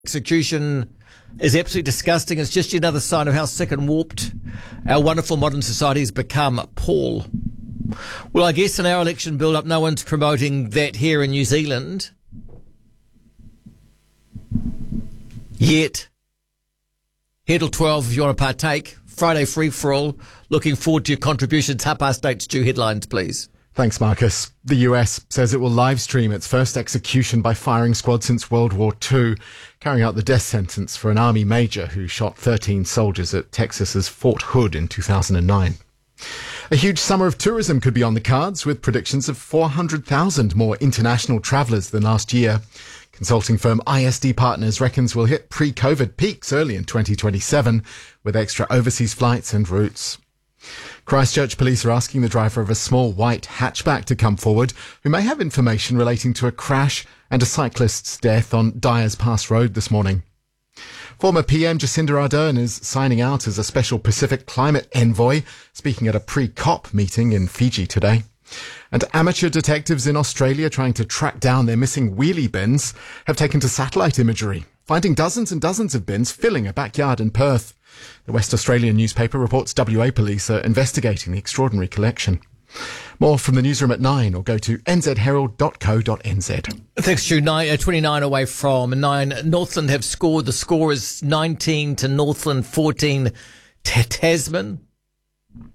Execution is absolutely disgusting. It's just another sign of how sick and warped our wonderful modern society has become, Paul. Well, I guess in our election build-up, no one's promoting that here in New Zealand. Yet, here till 12 if you want to partake. Friday free-for-all. Looking forward to your contributions. 8:30 Stu headlines, please. Thanks, Marcus. The US says it will live stream its first execution by firing squad since World War II, carrying out the death sentence for an army major who shot 13 soldiers at Texas's Fort Hood in 2009. A huge summer of tourism could be on the cards, with predictions of 400,000 more international travellers than last year. Consulting firm ISD Partners reckons we'll hit pre-COVID peaks early in 2027, with extra overseas flights and routes. Christchurch police are asking the driver of a small white hatchback to come forward, who may have information relating to a crash and a cyclist's death on Dyers Pass Road this morning. Former PM Jacinda Ardern is signing out as a special Pacific climate envoy, speaking at a pre-COP meeting in Fiji today. And amateur detectives in Australia trying to track down their missing wheelie bins have taken to satellite imagery, finding dozens and dozens of bins filling a backyard in Perth. The West Australian newspaper reports WA police are investigating the extraordinary collection. More from the newsroom at 9 or go to nzherald.co.nz. Thanks, Stu. 29 away from 9. Northland have scored. The score is 19 to Northland, 14 to Tasman.